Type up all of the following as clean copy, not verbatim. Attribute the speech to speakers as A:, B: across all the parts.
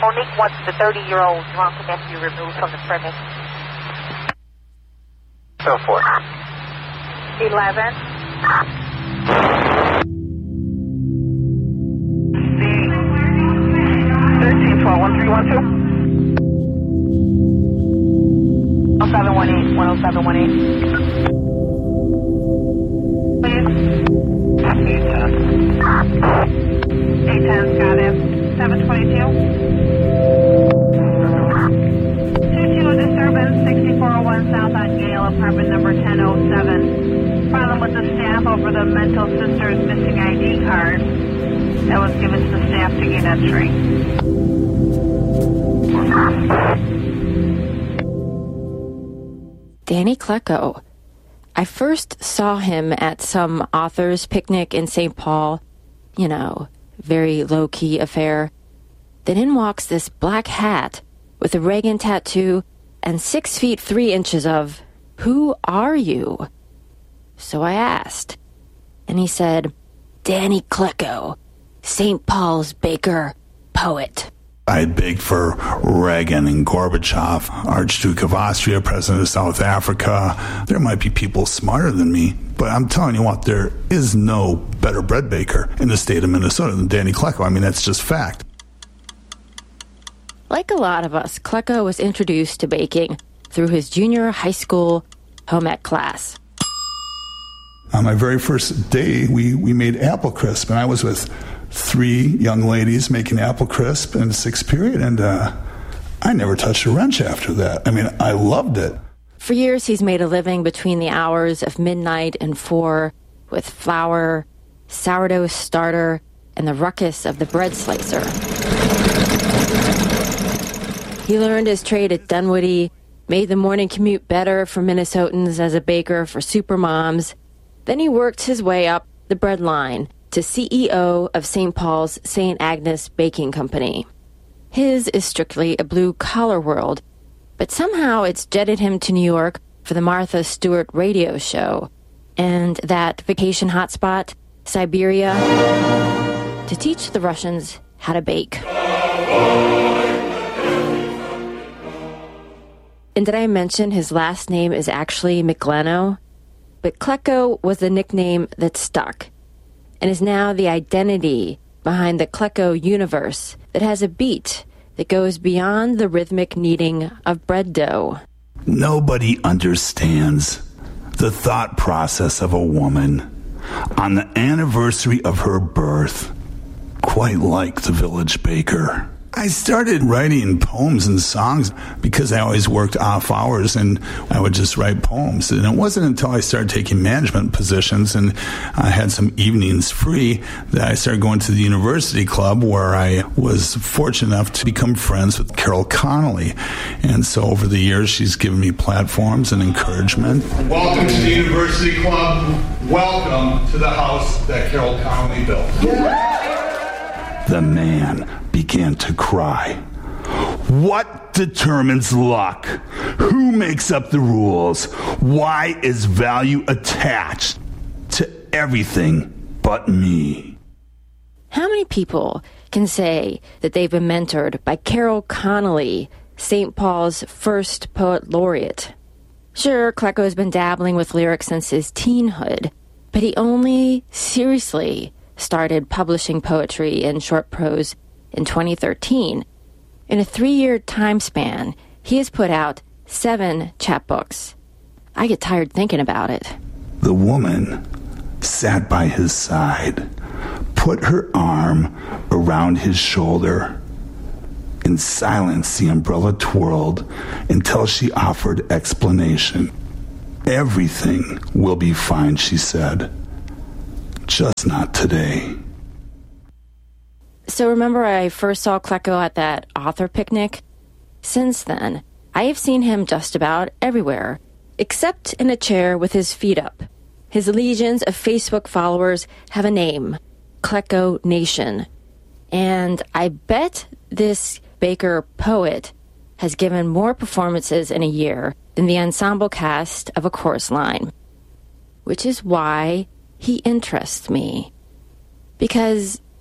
A: Monique wants the 30-year-old drunk nephew removed from the premise.
B: So forth.
A: 11. Oh, 718, 10718. Please. 810's got it. 722. 22 disturbance, 6401 South on Gale, apartment number 1007. Problem with the staff over the mental sister's missing ID card that was given to the staff to gain entry.
C: Danny Klecko. I first saw him at some author's picnic in St. Paul. You know, very low-key affair. Then in walks this black hat with a Reagan tattoo and 6 feet 3 inches of, "Who are you?" So I asked, and he said, "Danny Klecko, St. Paul's baker, poet."
D: I had baked for Reagan and Gorbachev, Archduke of Austria, President of South Africa. There might be people smarter than me, but I'm telling you what, there is no better bread baker in the state of Minnesota than Danny Klecko. I mean, that's just fact.
C: Like a lot of us, Klecko was introduced to baking through his junior high school home ec class.
D: On my very first day, we made apple crisp, and I was with 3 young ladies making apple crisp in 6th period, and I never touched a wrench after that. I mean, I loved it.
C: For years, he's made a living between the hours of midnight and 4 with flour, sourdough starter, and the ruckus of the bread slicer. He learned his trade at Dunwoody, made the morning commute better for Minnesotans as a baker for supermoms. Then he worked his way up the bread line to CEO of St. Paul's St. Agnes Baking Company. His is strictly a blue-collar world, but somehow it's jetted him to New York for the Martha Stewart radio show and that vacation hotspot, Siberia, to teach the Russians how to bake. And did I mention his last name is actually McGleno? But Klecko was the nickname that stuck and is now the identity behind the Klecko universe that has a beat that goes beyond the rhythmic kneading of bread dough.
D: Nobody understands the thought process of a woman on the anniversary of her birth quite like the village baker. I started writing poems and songs because I always worked off hours and I would just write poems. And it wasn't until I started taking management positions and I had some evenings free that I started going to the university club where I was fortunate enough to become friends with Carol Connolly. And so over the years, she's given me platforms and encouragement. Welcome to the university club. Welcome to the house that Carol Connolly built. The man began to cry. What determines luck? Who makes up the rules? Why is value attached to everything but me?
C: How many people can say that they've been mentored by Carol Connolly, St. Paul's first poet laureate? Sure, Klecko has been dabbling with lyrics since his teenhood, but he only seriously started publishing poetry and short prose in 2013. In a 3-year time span, he has put out 7 chapbooks. I get tired thinking about it.
D: The woman sat by his side, put her arm around his shoulder. In silence, the umbrella twirled until she offered explanation. Everything will be fine, she said. Just not today.
C: So remember I first saw Klecko at that author picnic? Since then, I have seen him just about everywhere, except in a chair with his feet up. His legions of Facebook followers have a name, Klecko Nation. And I bet this baker poet has given more performances in a year than the ensemble cast of a chorus line. Which is why he interests me. Because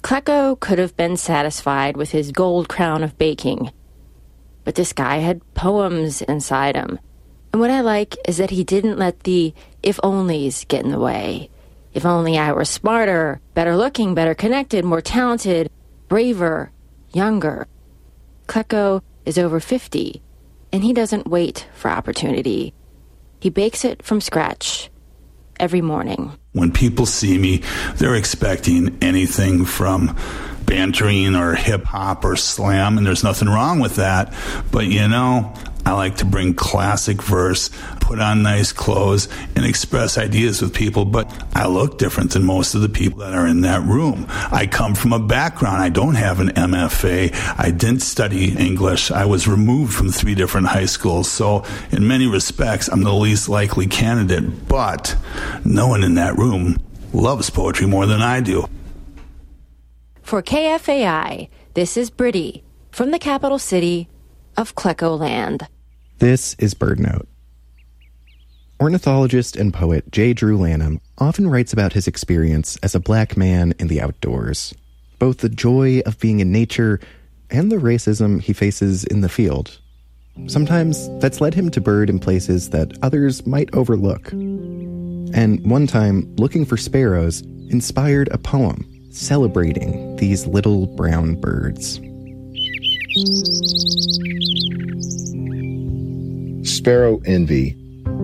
C: Klecko could have been satisfied with his gold crown of baking. But this guy had poems inside him. And what I like is that he didn't let the if-onlys get in the way. If only I were smarter, better looking, better connected, more talented, braver, younger. Klecko is over 50, and he doesn't wait for opportunity. He bakes it from scratch every morning.
D: When people see me, they're expecting anything from bantering or hip-hop or slam, and there's nothing wrong with that. But, I like to bring classic verse, put on nice clothes, and express ideas with people, but I look different than most of the people that are in that room. I come from a background. I don't have an MFA. I didn't study English. I was removed from 3 different high schools, so in many respects, I'm the least likely candidate, but no one in that room loves poetry more than I do.
C: For KFAI, this is Brittany from the capital city of Klecko Land.
B: This is BirdNote. Ornithologist and poet J. Drew Lanham often writes about his experience as a black man in the outdoors, both the joy of being in nature and the racism he faces in the field. Sometimes that's led him to bird in places that others might overlook. And one time, looking for sparrows inspired a poem celebrating these little brown birds.
E: Sparrow Envy.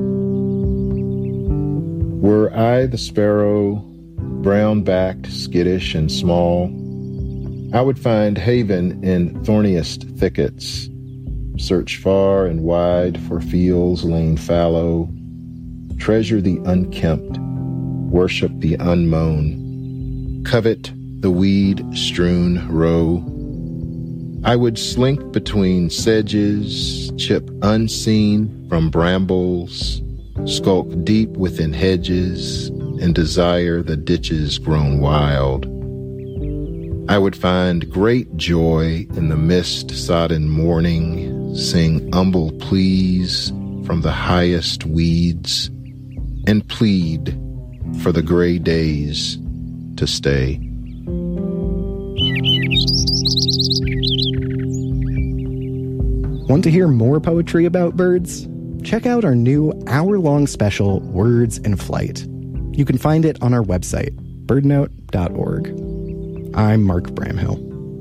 E: Were I the sparrow, brown-backed, skittish, and small, I would find haven in thorniest thickets, search far and wide for fields lain fallow, treasure the unkempt, worship the unmown, covet the weed-strewn row. I would slink between sedges, chip unseen from brambles, skulk deep within hedges, and desire the ditches grown wild. I would find great joy in the mist-sodden morning, sing humble pleas from the highest weeds, and plead for the gray days to stay.
B: Want to hear more poetry about birds? Check out our new hour-long special, Words in Flight. You can find it on our website, birdnote.org. I'm Mark Bramhill.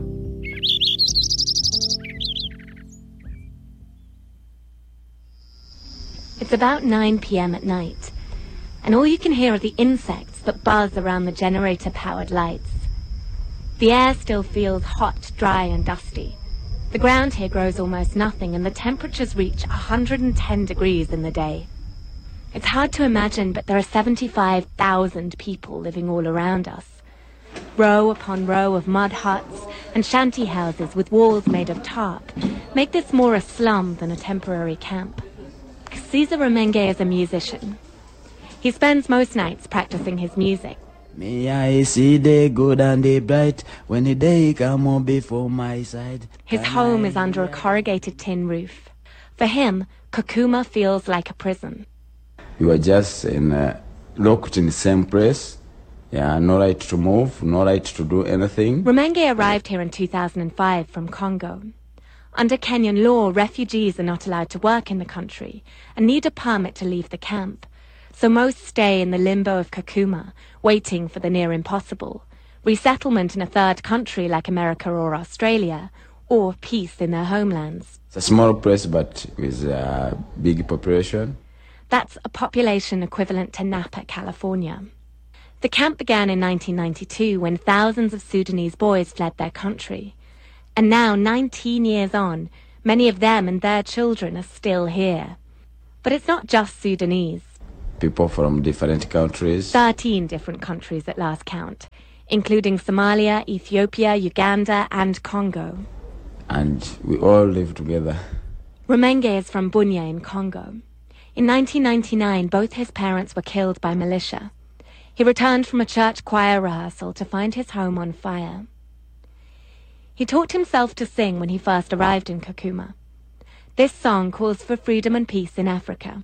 F: It's about 9 p.m. at night, and all you can hear are the insects that buzz around the generator-powered lights. The air still feels hot, dry, and dusty. The ground here grows almost nothing, and the temperatures reach 110 degrees in the day. It's hard to imagine, but there are 75,000 people living all around us. Row upon row of mud huts and shanty houses with walls made of tarp make this more a slum than a temporary camp. Caesar Remenge is a musician. He spends most nights practicing his music.
G: Me I see the good and the bright when the day come on before my side.
F: His home is under a corrugated tin roof. For him, Kakuma feels like a prison.
G: You are just locked in the same place. Yeah, no right to move, no right to do anything.
F: Remenge arrived here in 2005 from Congo. Under Kenyan law, refugees are not allowed to work in the country and need a permit to leave the camp. So most stay in the limbo of Kakuma, waiting for the near impossible, resettlement in a third country like America or Australia, or peace in their homelands.
G: It's a small place, but with a big population.
F: That's a population equivalent to Napa, California. The camp began in 1992 when thousands of Sudanese boys fled their country. And now, 19 years on, many of them and their children are still here. But it's not just Sudanese.
G: People from different countries.
F: 13 different countries at last count, including Somalia, Ethiopia, Uganda, and Congo.
G: And we all live together.
F: Remenge is from Bunia in Congo. In 1999, both his parents were killed by militia. He returned from a church choir rehearsal to find his home on fire. He taught himself to sing when he first arrived in Kakuma. This song calls for freedom and peace in Africa.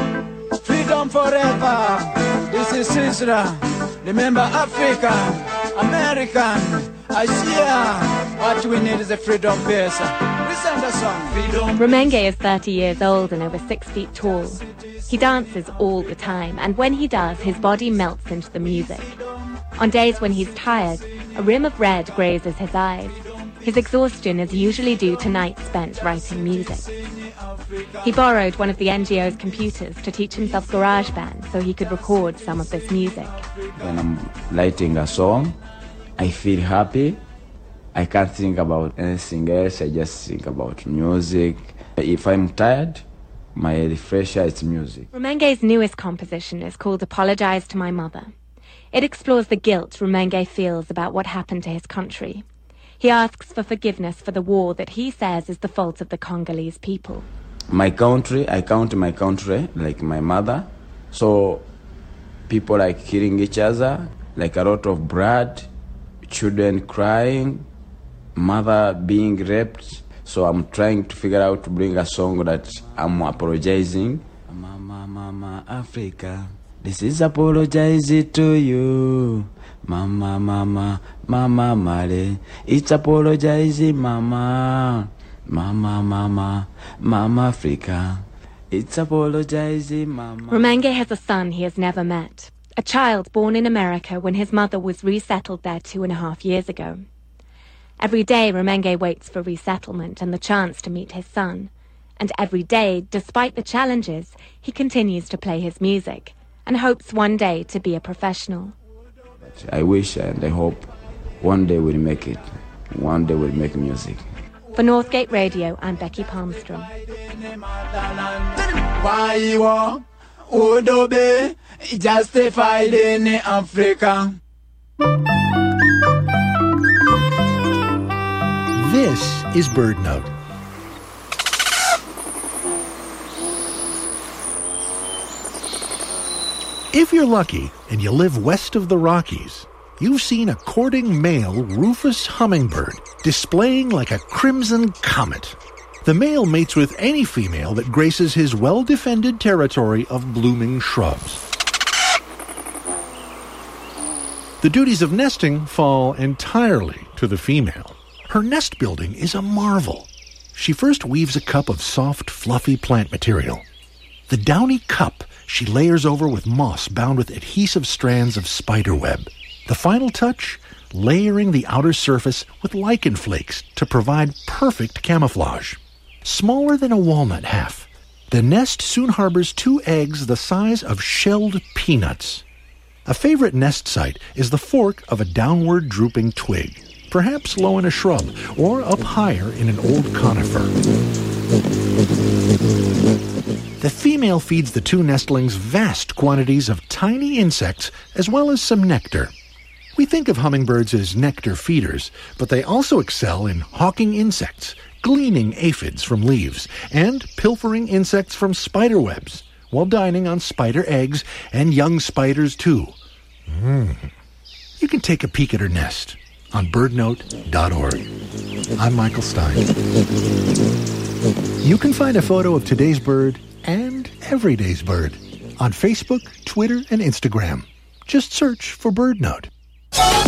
G: Freedom forever. This is Israel. Remember Africa.
H: American, Asia, what we need is a freedom base. Listen to the song, freedom.
F: Rumenge is 30 years old and over 6 feet tall. He dances all the time, and when he does, his body melts into the music. On days when he's tired, a rim of red grazes his eyes. His exhaustion is usually due to nights spent writing music. He borrowed one of the NGO's computers to teach himself GarageBand so he could record some of this music.
G: When I'm writing a song, I feel happy. I can't think about anything else. I just think about music. If I'm tired, my refresher is music.
F: Rumenge's newest composition is called Apologize to My Mother. It explores the guilt Rumenge feels about what happened to his country. He asks for forgiveness for the war that he says is the fault of the Congolese people.
G: My country, I count my country like my mother. So people like killing each other, like a lot of blood, children crying, mother being raped. So I'm trying to figure out to bring a song that I'm apologizing. Mama, Mama, Africa, this is apologizing to you. Mama, Mama, Mama, Male, it's apologizing, Mama. Mama, Mama, Mama, Africa, it's apologizing, Mama.
F: Rumenge has a son he has never met, a child born in America when his mother was resettled there 2.5 years ago. Every day, Rumenge waits for resettlement and the chance to meet his son. And every day, despite the challenges, he continues to play his music and hopes one day to be a professional.
G: I wish and I hope one day we'll make it. One day we'll make music.
F: For Northgate Radio, I'm Becky Palmstrom.
H: Why war would obey justified in Africa?
I: This is Bird Note. If you're lucky and you live west of the Rockies, you've seen a courting male rufous hummingbird displaying like a crimson comet. The male mates with any female that graces his well-defended territory of blooming shrubs. The duties of nesting fall entirely to the female. Her nest building is a marvel. She first weaves a cup of soft, fluffy plant material. The downy cup she layers over with moss bound with adhesive strands of spiderweb. The final touch, layering the outer surface with lichen flakes to provide perfect camouflage. Smaller than a walnut half, the nest soon harbors 2 eggs the size of shelled peanuts. A favorite nest site is the fork of a downward drooping twig, perhaps low in a shrub or up higher in an old conifer. The female feeds the 2 nestlings vast quantities of tiny insects as well as some nectar. We think of hummingbirds as nectar feeders, but they also excel in hawking insects, gleaning aphids from leaves, and pilfering insects from spider webs, while dining on spider eggs and young spiders too. You can take a peek at her nest on birdnote.org. I'm Michael Stein. You can find a photo of today's bird and every day's bird on Facebook, Twitter, and Instagram. Just search for Bird Note.